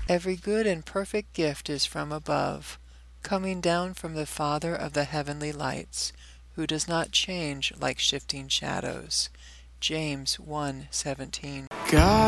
Every good and perfect gift is from above, coming down from the Father of the heavenly lights, who does not change like shifting shadows. James 1:17. God